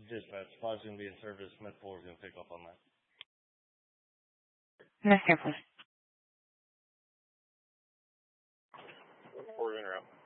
Dispatch. 5's going to be in service. Med 4 is going to pick up on that. Next airport. 4 in route.